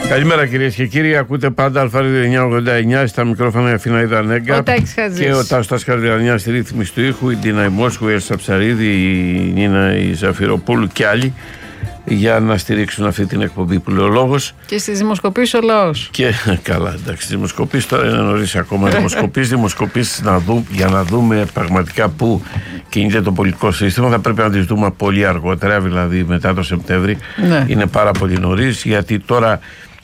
Καλημέρα κυρίες και κύριοι. Ακούτε πάντα Αλφα-Radio 989 στα μικρόφωνα Αθηνά Ιδανέγκα και ο Τάσος Καρδιανιάς στη ρύθμιση του ήχου, η Ντίνα Ημόσχου, η Ελσα Ψαρίδη, η Νίνα η Ζαφυροπούλου και άλλοι για να στηρίξουν αυτή την εκπομπή που λέει ο λόγος. Και στις δημοσκοπήσεις ο λαός. Και καλά, εντάξει, στις δημοσκοπήσεις τώρα είναι νωρίς ακόμα. Δημοσκοπήσεις για να δούμε πραγματικά πού κινείται το πολιτικό σύστημα. Θα πρέπει να τις δούμε πολύ αργότερα, δηλαδή μετά το Σεπτέμβρη. Ναι. Είναι πάρα πολύ νωρίς, γιατί τώρα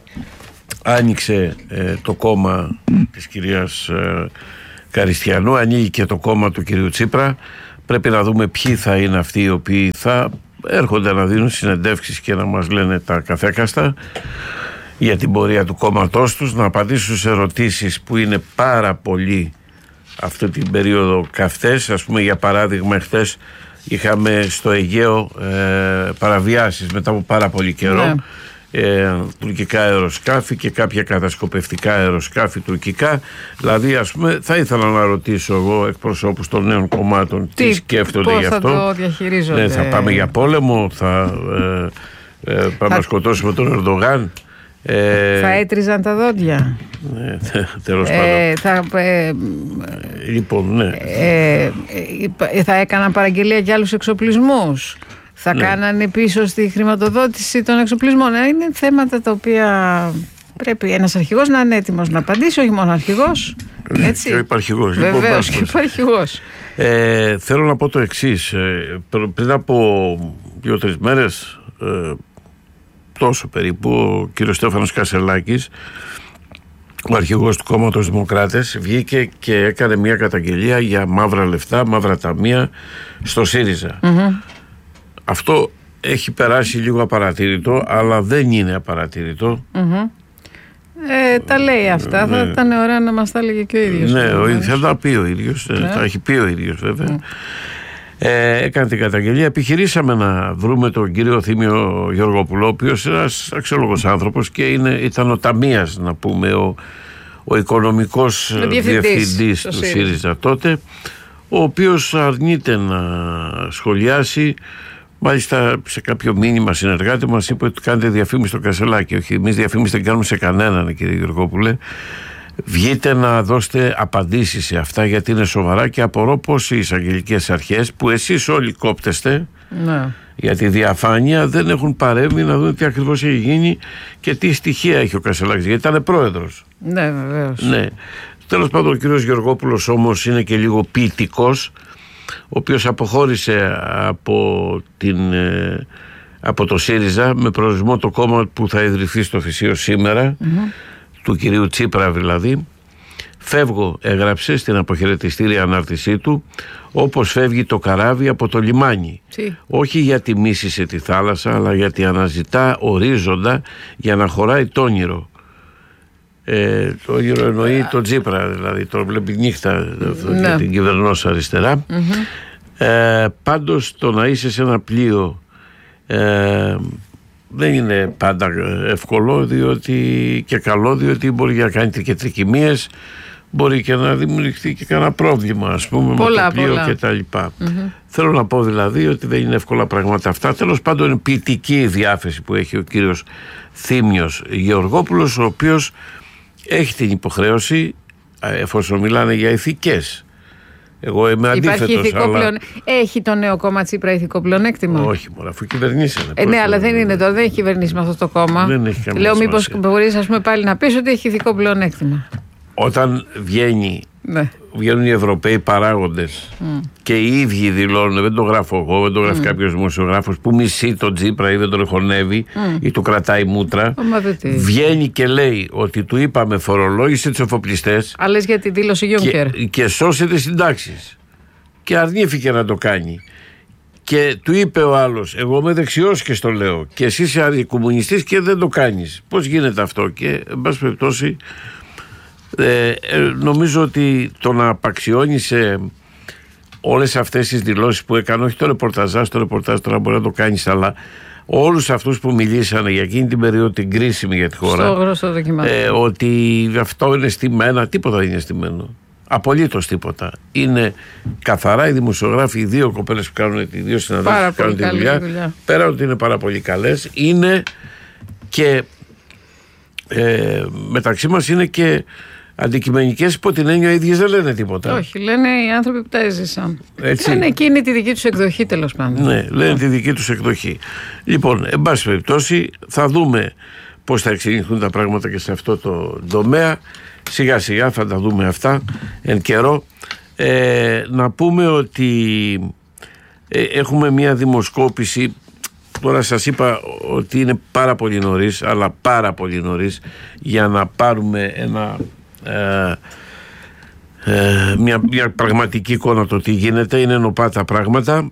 άνοιξε το κόμμα της κυρίας Καριστιανού, ανοίγει και το κόμμα του κυρίου Τσίπρα. Πρέπει να δούμε ποιοι θα είναι αυτοί οι οποίοι θα έρχονται να δίνουν συνεντεύξεις και να μας λένε τα καθέκαστα για την πορεία του κόμματός τους, να απαντήσουν σε ερωτήσεις που είναι πάρα πολύ αυτή την περίοδο καυτές. Ας πούμε, για παράδειγμα, χθες είχαμε στο Αιγαίο παραβιάσεις μετά από πάρα πολύ καιρό. Ναι. Τουρκικά αεροσκάφη και κάποια κατασκοπευτικά αεροσκάφη τουρκικά. Δηλαδή, ας πούμε, θα ήθελα να ρωτήσω εγώ εκπροσώπους των νέων κομμάτων τι σκέφτονται γι' αυτό. Θα το διαχειρίζονται. Ναι, θα πάμε για πόλεμο, θα πάμε να σκοτώσουμε τον Ερντογάν. Θα έτριζαν τα δόντια. Ναι, τέλος πάντων. Λοιπόν, ναι. Θα έκαναν παραγγελία για άλλους εξοπλισμούς. Θα κάνανε πίσω στη χρηματοδότηση των εξοπλισμών. Είναι θέματα τα οποία πρέπει ένας αρχηγός να είναι έτοιμος να απαντήσει, όχι μόνο αρχηγός. Έτσι. Και ο υπαρχηγός. Βεβαίως, και ο υπαρχηγός. Θέλω να πω το εξής. Πριν από 2-3 μέρες, τόσο περίπου, ο κύριος Στέφανος Κασελάκης, ο αρχηγός του κόμματος Δημοκράτες, βγήκε και έκανε μια καταγγελία για μαύρα λεφτά, μαύρα ταμεία στο ΣΥΡΙΖΑ. Αυτό έχει περάσει λίγο απαρατήρητο, αλλά δεν είναι απαρατήρητο. Τα λέει αυτά. Θα ήταν ωραία να μας τα έλεγε και ο ίδιος. Ναι, θα τα πει ο ίδιος. Τα έχει πει ο ίδιος, βέβαια. Έκανε την καταγγελία. Επιχειρήσαμε να βρούμε τον κύριο Θήμιο Γεωργόπουλο, ο οποίος είναι ένας αξιόλογος άνθρωπος και ήταν ο ταμείας, να πούμε, ο οικονομικός διευθυντής του ΣΥΡΙΖΑ τότε, ο οποίος αρνείται να σχολιάσει. Μάλιστα, σε κάποιο μήνυμα συνεργάτη μας είπε ότι κάνετε διαφήμιση στο Κασελάκι. Όχι, εμείς διαφήμιση δεν κάνουμε σε κανέναν, κύριε Γεωργόπουλε. Βγείτε να δώσετε απαντήσεις σε αυτά, γιατί είναι σοβαρά και απορώ πως οι εισαγγελικές αρχές, που εσείς όλοι κόπτεστε για τη διαφάνεια, δεν έχουν παρέμβει να δουν τι ακριβώς έχει γίνει και τι στοιχεία έχει ο Κασελάκης, γιατί ήταν πρόεδρος. Ναι, βεβαίως. Ναι. Τέλος πάντων, ο κύριος Γεωργόπουλος όμως είναι και λίγο ποιητικός, ο οποίος αποχώρησε από το ΣΥΡΙΖΑ με προορισμό το κόμμα που θα ιδρυθεί στο Θησίο σήμερα, του κυρίου Τσίπρα δηλαδή. Φεύγω, έγραψε στην αποχαιρετιστήρια ανάρτησή του, όπως φεύγει το καράβι από το λιμάνι. Όχι γιατί μίσησε τη θάλασσα, αλλά γιατί αναζητά ορίζοντα για να χωράει το όνειρο. Το όνειρο εννοεί τον Τσίπρα, δηλαδή τον βλέπει νύχτα για την κυβερνώσα αριστερά. Πάντως, το να είσαι σε ένα πλοίο δεν είναι πάντα εύκολο και καλό, διότι μπορεί να κάνει και τρικυμίες, μπορεί και να δημιουργηθεί και κανένα πρόβλημα, ας πούμε, με το πλοίο και τα λοιπά. Θέλω να πω δηλαδή ότι δεν είναι εύκολα πράγματα αυτά. Τέλος πάντων, είναι ποιητική η διάθεση που έχει ο κύριος Θήμιος Γεωργόπουλος, ο οποίος έχει την υποχρέωση, εφόσον μιλάνε για ηθικές. Εγώ είμαι αντίθετος. Έχει το νέο κόμμα Τσίπρα ηθικό πλεονέκτημα? Όχι, μόνο αφού κυβερνήσανε. Ναι, αλλά δεν είναι δεν έχει κυβερνήσει με αυτό το κόμμα. Δεν έχει καμία Λέω, μήπως μπορείς, ας πούμε, πάλι να πεις ότι έχει ηθικό πλεονέκτημα. Όταν βγαίνουν οι Ευρωπαίοι παράγοντες και οι ίδιοι δηλώνουν, δεν το γράφω εγώ, δεν το γράφει κάποιος δημοσιογράφος που μισεί τον Τσίπρα ή δεν τον εχωνεύει ή του κρατάει μούτρα, βγαίνει και λέει ότι του είπαμε φορολόγησε τους εφοπλιστές, αλλά για τη δήλωση Γιούνκερ και σώσε τις συντάξεις, και αρνήθηκε να το κάνει. Και του είπε ο άλλος, εγώ είμαι δεξιός και στο λέω, και εσύ είσαι αντικομμουνιστής και δεν το κάνεις. Πώς γίνεται αυτό? Και εν πάση περιπτώσει, νομίζω ότι το να απαξιώνησε όλες αυτές τις δηλώσεις που έκανε, όχι το ρεπορτάζ τώρα μπορεί να το κάνεις, αλλά όλους αυτούς που μιλήσανε για εκείνη την περίοδο την κρίσιμη για τη χώρα, ότι αυτό είναι στημένα, τίποτα δεν είναι στημένο. Απολύτως τίποτα. Είναι καθαρά οι δημοσιογράφοι, οι δύο κοπέλες που κάνουν, οι δύο συναδέλφοι που κάνουν τη δουλειά, πέρα ότι είναι πάρα πολύ καλές, είναι και μεταξύ μας είναι και αντικειμενικές, υπό την έννοια οι ίδιες δεν λένε τίποτα. Όχι, λένε οι άνθρωποι που τα έζησαν. Λένε εκείνη τη δική τους εκδοχή, τέλος πάντων. Ναι, λένε τη δική τους εκδοχή. Λοιπόν, εν πάση περιπτώσει, θα δούμε πώς θα εξελιχθούν τα πράγματα και σε αυτό το τομέα. Σιγά σιγά θα τα δούμε αυτά εν καιρό. Να πούμε ότι έχουμε μια δημοσκόπηση. Τώρα σας είπα ότι είναι πάρα πολύ νωρίς, αλλά πάρα πολύ νωρίς για να πάρουμε μια πραγματική εικόνα το τι γίνεται. Είναι νοπά τα πράγματα.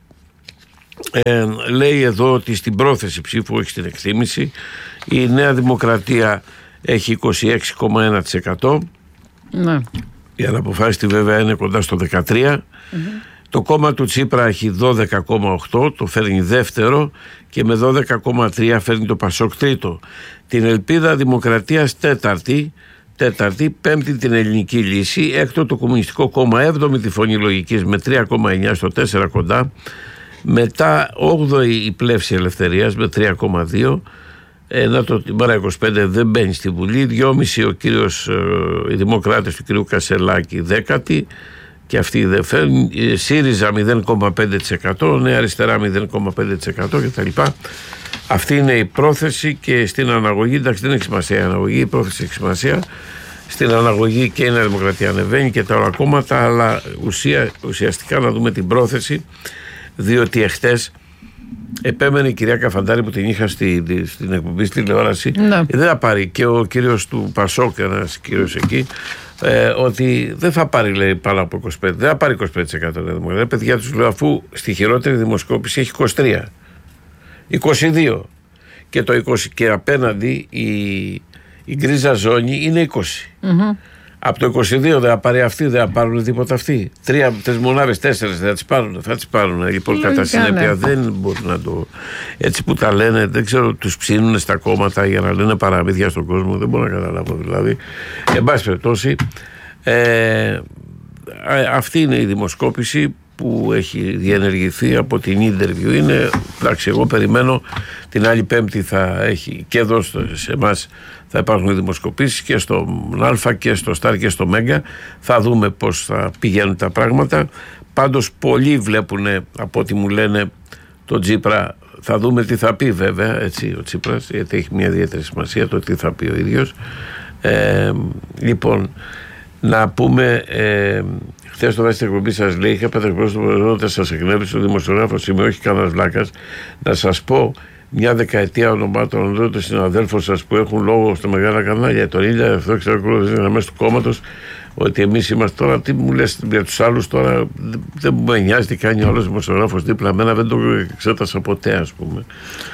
Λέει εδώ ότι στην πρόθεση ψήφου, όχι στην εκτίμηση, η Νέα Δημοκρατία έχει 26,1%. Ναι. Η αναποφάσιστη βέβαια είναι κοντά στο 13%. Το κόμμα του Τσίπρα έχει 12,8%, το φέρνει δεύτερο, και με 12,3% φέρνει το Πασόκ τρίτο. Την Ελπίδα Δημοκρατίας τέταρτη, πέμπτη την Ελληνική Λύση, έκτο το Κομμουνιστικό Κόμμα, έβδομη τη Φωνή Λογικής με 3,9% στο 4 κοντά, μετά 8η η Πλεύση Ελευθερίας με 3,2%. Η Μέρα 25 δεν μπαίνει στη Βουλή, 2,5% οι Δημοκράτες του κ. Κασελάκη δέκατη, και αυτοί δεν φέρνουν. ΣΥΡΙΖΑ 0,5%, Νέα Αριστερά 0,5% κτλ. Αυτή είναι η πρόθεση, και στην αναγωγή, εντάξει, δεν έχει σημασία η αναγωγή, η πρόθεση έχει σημασία. Στην αναγωγή και η Νέα Δημοκρατία ανεβαίνει και τα άλλα κόμματα, αλλά ουσιαστικά να δούμε την πρόθεση, διότι εχθές επέμενε η κυρία Καφαντάρη, που την είχα στην εκπομπή στη τηλεόραση, δεν θα πάρει, και ο κύριος του Πασόκ, ένας κύριος εκεί, ότι δεν θα πάρει, λέει, πάνω από 25%, δεν θα πάρει 25%. Παιδιά, τους λέω, αφού στη χειρότερη δημοσκόπηση έχει 23%, 22%, και το 20%, και απέναντι η γκρίζα ζώνη είναι 20%. Από το 22% δεν θα πάρει αυτή, δεν θα πάρουν τίποτα αυτοί. 3 μονάδες, 4 δεν θα τις πάρουν. Λοιπόν, κατά συνέπεια δεν μπορούν να το. Έτσι που τα λένε, δεν ξέρω, τους ψήνουν στα κόμματα για να λένε παραμύθια στον κόσμο. Δεν μπορώ να καταλάβω δηλαδή. Εν πάση περιπτώσει, αυτή είναι η δημοσκόπηση που έχει διενεργηθεί από την Interview. Είναι, εντάξει, εγώ περιμένω την άλλη Πέμπτη θα έχει, και εδώ σε εμάς θα υπάρχουν δημοσκοπήσεις και στο Α και στο Σταρ και στο Μέγκα. Θα δούμε πώς θα πηγαίνουν τα πράγματα. Πάντως πολλοί βλέπουν, από ό,τι μου λένε, τον Τσίπρα. Θα δούμε τι θα πει βέβαια, έτσι, ο Τσίπρας, γιατί έχει μια ιδιαίτερη σημασία το τι θα πει ο ίδιος. Λοιπόν, να πούμε, χθες το βάση της εκπομπής σας λέει, είχα πετρεκπρόσωπο όταν σας εκνεύρισε ο δημοσιογράφος, είμαι όχι κανένας βλάκας, να σας πω μια δεκαετία ονομάτων εδώ των συναδέλφων σας που έχουν λόγο στα μεγάλα κανάλια, τον Ήλια, αυτό ξέρω, είναι μέσα του κόμματος, ότι εμείς είμαστε τώρα, τι μου λες για τους άλλους τώρα, δεν μου νοιάζει τι κάνει ο άλλος δημοσιογράφος δίπλα εμένα, δεν το εξέτασα ποτέ, ας πούμε.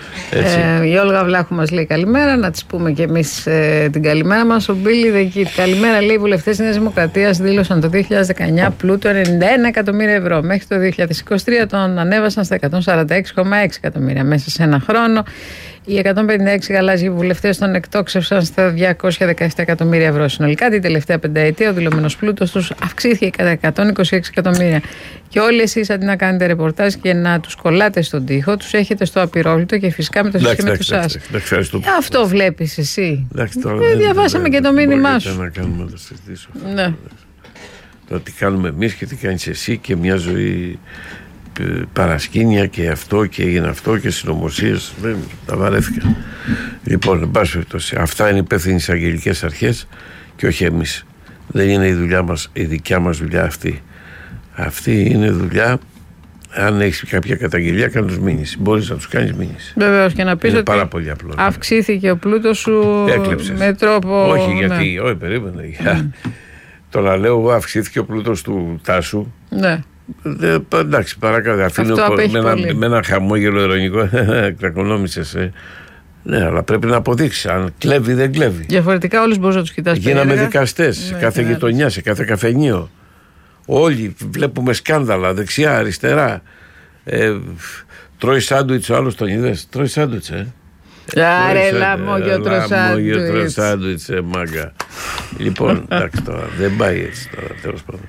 Η Όλγα Βλάχου μας λέει καλημέρα, να της πούμε και εμείς την καλημέρα μας. Ο Μπίλι Δεκίτ, καλημέρα, λέει, οι βουλευτές της Νέας Δημοκρατίας δήλωσαν το 2019 πλούτο 91 εκατομμύρια ευρώ. Μέχρι το 2023 τον ανέβασαν στα 146,6 εκατομμύρια μέσα σε ένα χρόνο. Οι 156 γαλάζιοι βουλευτές τον εκτόξευσαν στα 217 εκατομμύρια ευρώ. Συνολικά την τελευταία πενταετία ο δηλωμένος πλούτος τους αυξήθηκε κατά 126 εκατομμύρια. Και όλοι εσείς, αντί να κάνετε ρεπορτάζ και να τους κολλάτε στον τοίχο, τους έχετε στο απειρόβλητο και φυσικά με το σύστημα του εσάς. Αυτό βλέπεις εσύ. Διαβάσαμε και το μήνυμά σου. Να κάνουμε να το συζητήσουμε. Το τι κάνουμε εμείς και τι κάνεις εσύ, και μια ζωή παρασκήνια και αυτό και έγινε αυτό και συνωμοσίες, δεν τα βαρέθηκα. Λοιπόν, εν πάση περιπτώσει, αυτά είναι υπεύθυνοι στις αγγελικές αρχές και όχι εμείς. Δεν είναι η δουλειά μας, η δικιά μας δουλειά αυτή. Αυτή είναι δουλειά. Αν έχεις κάποια καταγγελία, κάνε τους μήνυση. Μπορείς να τους κάνεις μήνυση. Βεβαίως, και να πεις ότι πάρα πολύ απλό, αυξήθηκε ο πλούτος σου. Έκλεψες. Με τρόπο. Όχι, γιατί. Όχι, περίμενε. Το να λέω εγώ αυξήθηκε ο πλούτος του Τάσου. Ναι. Εντάξει, παρακαλώ. Αφήνω με ένα χαμόγελο ειρωνικό. Κλακονόμησες. Ναι, αλλά πρέπει να αποδείξει. Αν κλέβει, δεν κλέβει. Διαφορετικά όλους μπορείς να τους κοιτάς. Γίναμε δικαστές σε κάθε γειτονιά, σε κάθε καφενείο. Όλοι βλέπουμε σκάνδαλα δεξιά, αριστερά. Τρώει σάντουιτς, ο άλλος τον είδες. Τρώει σάντουιτς, Άρε, λαμόγιο σάντουιτς, μάγκα. Λοιπόν, εντάξει τώρα, δεν πάει έτσι τώρα, τέλος πάντων.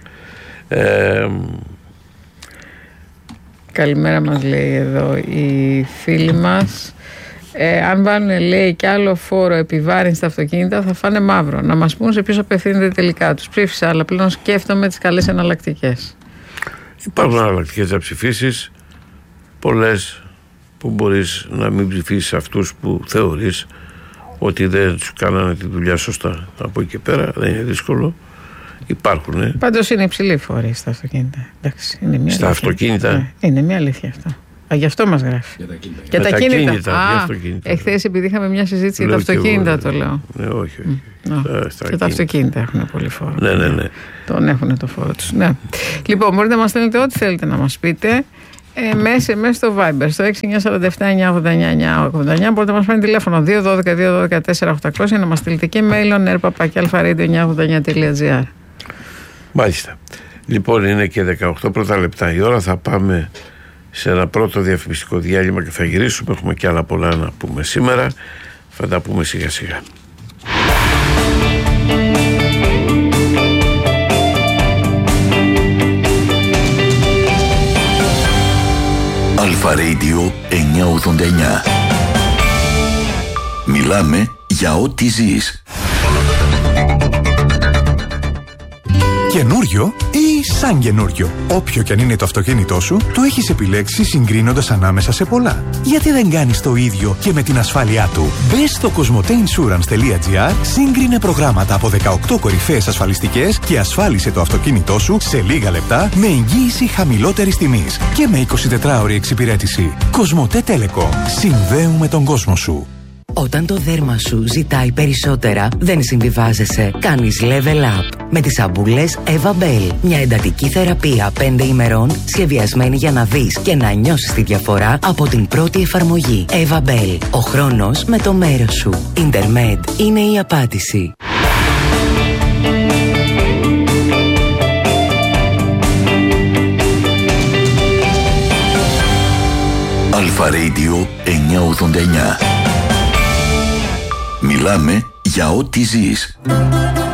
Καλημέρα μας λέει εδώ η φίλη μας. Αν βάλουν, λέει, κι άλλο φόρο επιβάρυνση στα αυτοκίνητα, θα φάνε μαύρο. Να μας πούν σε ποιος απευθύνεται τελικά. Τους ψήφισα, αλλά πλέον σκέφτομαι τις καλές εναλλακτικές. Υπάρχουν εναλλακτικές να ψηφίσεις, πολλές, που μπορείς να μην ψηφίσεις αυτούς που θεωρείς ότι δεν τους κάνανε τη δουλειά σωστά. Από εκεί και πέρα δεν είναι δύσκολο. Υπάρχουν. Πάντως είναι υψηλή φόρη στα αυτοκίνητα. Εντάξει, είναι μια στα αλήθεια. Αυτοκίνητα. Είναι μια αλήθεια αυτό. Γι' αυτό μας γράφει. Για τα κίνητα. Εχθές, επειδή είχαμε μια συζήτηση για τα αυτοκίνητα, το λέω. Ναι, όχι. Και τα αυτοκίνητα έχουν πολύ φόρο. Ναι. Τον έχουν το φόρο τους. Ναι. Λοιπόν, μπορείτε να μας στέλνετε ό,τι θέλετε να μας πείτε. Μέσα στο Viber, στο 6947-989-989. Μπορείτε να μας πάρετε τηλέφωνο 212-212-4800 να μας στείλετε και mail nerpapakιalfaradio989.gr. Μάλιστα. Λοιπόν, είναι και 18 πρώτα λεπτά η ώρα. Θα πάμε σε ένα πρώτο διαφημιστικό διάλειμμα και θα γυρίσουμε. Έχουμε και άλλα πολλά να πούμε σήμερα. Θα τα πούμε σιγά σιγά. Αλφα Radio 989. Μιλάμε για ό,τι ζεις. Καινούριο ή σαν καινούριο. Όποιο κι αν είναι το αυτοκίνητό σου, το έχεις επιλέξει συγκρίνοντας ανάμεσα σε πολλά. Γιατί δεν κάνεις το ίδιο και με την ασφάλειά του? Μπες στο cosmoteinsurance.gr, σύγκρινε προγράμματα από 18 κορυφαίες ασφαλιστικές και ασφάλισε το αυτοκίνητό σου σε λίγα λεπτά με εγγύηση χαμηλότερης τιμής και με 24ωρη εξυπηρέτηση. Cosmote Telecom. Συνδέουμε τον κόσμο σου. Όταν το δέρμα σου ζητάει περισσότερα, δεν συμβιβάζεσαι. Κάνεις level up με τις σαμπούλες Eva Bell. Μια εντατική θεραπεία 5 ημερών, σχεδιασμένη για να δεις και να νιώσεις τη διαφορά από την πρώτη εφαρμογή. Eva Bell. Ο χρόνος με το μέρος σου. Intermed είναι η απάντηση. Αλφα Radio 989. Μιλάμε για ό,τι ζεις.